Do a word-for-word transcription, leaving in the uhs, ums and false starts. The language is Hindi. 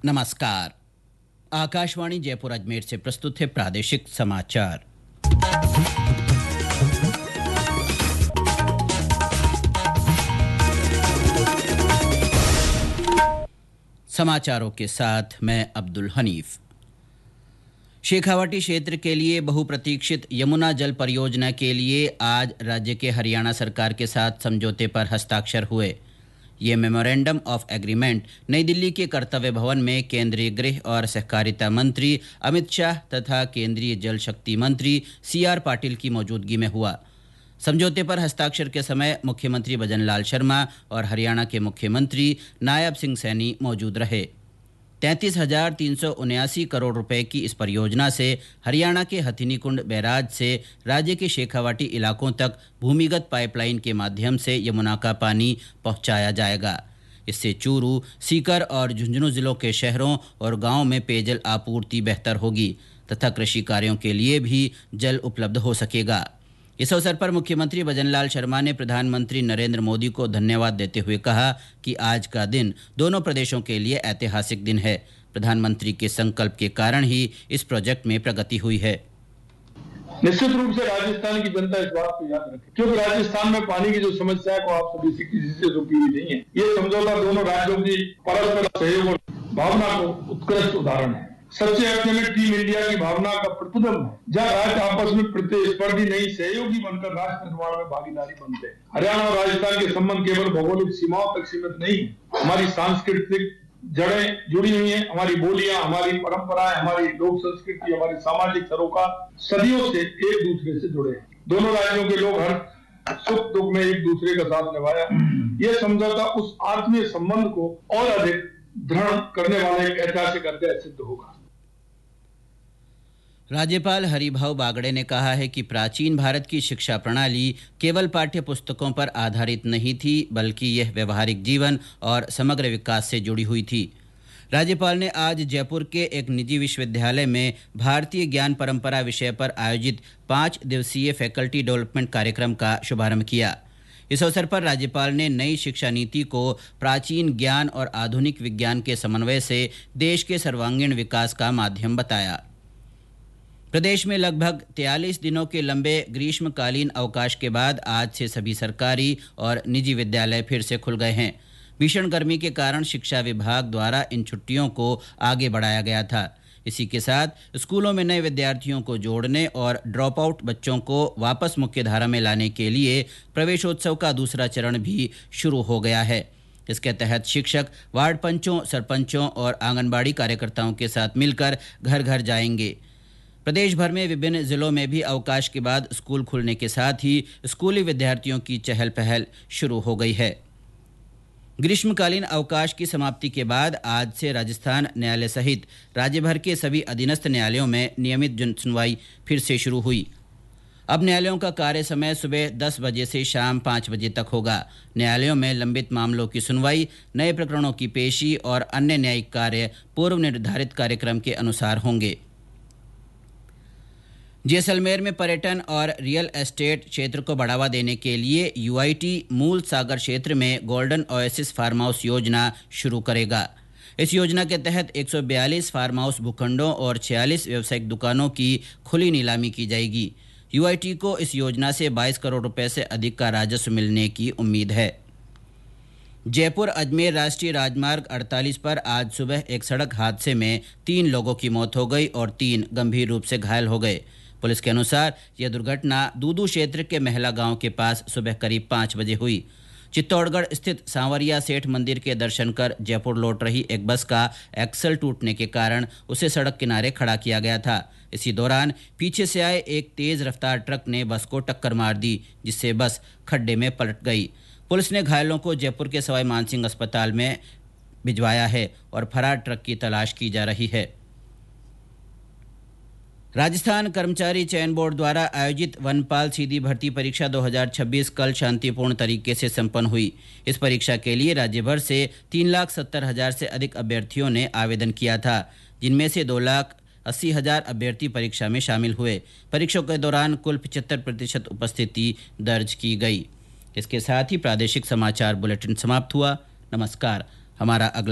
नमस्कार। आकाशवाणी जयपुर अजमेर से प्रस्तुत है प्रादेशिक समाचार। समाचारों के साथ मैं अब्दुल हनीफ। शेखावाटी क्षेत्र के लिए बहुप्रतीक्षित यमुना जल परियोजना के लिए आज राज्य के हरियाणा सरकार के साथ समझौते पर हस्ताक्षर हुए। ये मेमोरेंडम ऑफ एग्रीमेंट नई दिल्ली के कर्तव्य भवन में केंद्रीय गृह और सहकारिता मंत्री अमित शाह तथा केंद्रीय जल शक्ति मंत्री सी आर पाटिल की मौजूदगी में हुआ। समझौते पर हस्ताक्षर के समय मुख्यमंत्री भजनलाल शर्मा और हरियाणा के मुख्यमंत्री नायब सिंह सैनी मौजूद रहे। तैंतीस हजार तीन सौ उन्यासी करोड़ रुपए की इस परियोजना से हरियाणा के हथिनीकुंड बैराज से राज्य के शेखावाटी इलाकों तक भूमिगत पाइपलाइन के माध्यम से यमुना का पानी पहुंचाया जाएगा। इससे चूरू, सीकर और झुंझुनू जिलों के शहरों और गांवों में पेयजल आपूर्ति बेहतर होगी तथा कृषि कार्यों के लिए भी जल उपलब्ध हो सकेगा। इस अवसर पर मुख्यमंत्री भजनलाल शर्मा ने प्रधानमंत्री नरेंद्र मोदी को धन्यवाद देते हुए कहा कि आज का दिन दोनों प्रदेशों के लिए ऐतिहासिक दिन है। प्रधानमंत्री के संकल्प के कारण ही इस प्रोजेक्ट में प्रगति हुई है। निश्चित रूप से राजस्थान की जनता इस बात को याद रखे, क्योंकि राजस्थान में पानी की जो समस्या है वो आप सभी से किसी से रुकी हुई नहीं है। ये समझौता दोनों राज्यों की परस्पर सहयोग और भावना को उत्कृष्ट उदाहरण है। सच्चे अर्थ में टीम इंडिया की भावना का प्रतिबिंब है, जहाँ राज्य आपस में प्रतिस्पर्धी नहीं सहयोगी बनकर राष्ट्र निर्माण में भागीदारी बनते हैं। हरियाणा और राजस्थान के संबंध केवल भौगोलिक सीमाओं तक सीमित नहीं है। हमारी सांस्कृतिक जड़ें जुड़ी हुई हैं, हमारी बोलियां, हमारी परंपराएं, हमारी लोक संस्कृति, हमारी सामाजिक सरोकार सदियों से एक दूसरे से जुड़े हैं। दोनों राज्यों के लोग हर सुख दुख में एक दूसरे का साथ निभाया। यह समझौता उस आत्मीय संबंध को और अधिक दृढ़ करने वाला एक ऐतिहासिक अध्याय सिद्ध होगा। राज्यपाल हरिभाऊ बागड़े ने कहा है कि प्राचीन भारत की शिक्षा प्रणाली केवल पाठ्य पुस्तकों पर आधारित नहीं थी, बल्कि यह व्यवहारिक जीवन और समग्र विकास से जुड़ी हुई थी। राज्यपाल ने आज जयपुर के एक निजी विश्वविद्यालय में भारतीय ज्ञान परंपरा विषय पर आयोजित पाँच दिवसीय फैकल्टी डेवलपमेंट कार्यक्रम का शुभारंभ किया। इस अवसर पर राज्यपाल ने नई शिक्षा नीति को प्राचीन ज्ञान और आधुनिक विज्ञान के समन्वय से देश के सर्वांगीण विकास का माध्यम बताया। प्रदेश में लगभग तैंतालीस दिनों के लंबे ग्रीष्मकालीन अवकाश के बाद आज से सभी सरकारी और निजी विद्यालय फिर से खुल गए हैं। भीषण गर्मी के कारण शिक्षा विभाग द्वारा इन छुट्टियों को आगे बढ़ाया गया था। इसी के साथ स्कूलों में नए विद्यार्थियों को जोड़ने और ड्रॉप आउट बच्चों को वापस मुख्यधारा में लाने के लिए प्रवेशोत्सव का दूसरा चरण भी शुरू हो गया है। इसके तहत शिक्षक वार्ड पंचों, सरपंचों और आंगनबाड़ी कार्यकर्ताओं के साथ मिलकर घर घर जाएंगे। प्रदेश भर में विभिन्न जिलों में भी अवकाश के बाद स्कूल खुलने के साथ ही स्कूली विद्यार्थियों की चहल पहल शुरू हो गई है। ग्रीष्मकालीन अवकाश की समाप्ति के बाद आज से राजस्थान न्यायालय सहित राज्य भर के सभी अधीनस्थ न्यायालयों में नियमित सुनवाई फिर से शुरू हुई। अब न्यायालयों का कार्य समय सुबह दस बजे से शाम पाँच बजे तक होगा। न्यायालयों में लंबित मामलों की सुनवाई, नए प्रकरणों की पेशी और अन्य न्यायिक कार्य पूर्व निर्धारित कार्यक्रम के अनुसार होंगे। जैसलमेर में पर्यटन और रियल एस्टेट क्षेत्र को बढ़ावा देने के लिए यूआईटी मूल सागर क्षेत्र में गोल्डन ओएसिस फार्म हाउस योजना शुरू करेगा। इस योजना के तहत एक सौ बयालीस फार्म हाउस भूखंडों और छियालीस व्यावसायिक दुकानों की खुली नीलामी की जाएगी। यूआईटी को इस योजना से बाईस करोड़ रुपए से अधिक का राजस्व मिलने की उम्मीद है। जयपुर अजमेर राष्ट्रीय राजमार्ग अड़तालीस पर आज सुबह एक सड़क हादसे में तीन लोगों की मौत हो गई और तीन गंभीर रूप से घायल हो गए। पुलिस के अनुसार यह दुर्घटना दूदू क्षेत्र के महला गांव के पास सुबह करीब पाँच बजे हुई। चित्तौड़गढ़ स्थित सांवरिया सेठ मंदिर के दर्शन कर जयपुर लौट रही एक बस का एक्सल टूटने के कारण उसे सड़क किनारे खड़ा किया गया था। इसी दौरान पीछे से आए एक तेज रफ्तार ट्रक ने बस को टक्कर मार दी, जिससे बस खड्डे में पलट गई। पुलिस ने घायलों को जयपुर के सवाई मानसिंह अस्पताल में भिजवाया है और फरार ट्रक की तलाश की जा रही है। राजस्थान कर्मचारी चयन बोर्ड द्वारा आयोजित वनपाल सीधी भर्ती परीक्षा दो हज़ार छब्बीस कल शांतिपूर्ण तरीके से संपन्न हुई। इस परीक्षा के लिए राज्य भर से तीन लाख सत्तर हजार से अधिक अभ्यर्थियों ने आवेदन किया था, जिनमें से दो लाख अस्सी हजार अभ्यर्थी परीक्षा में शामिल हुए। परीक्षा के दौरान कुल पचहत्तर प्रतिशत उपस्थिति दर्ज की गई। इसके साथ ही प्रादेशिक समाचार बुलेटिन समाप्त हुआ। नमस्कार। हमारा अगला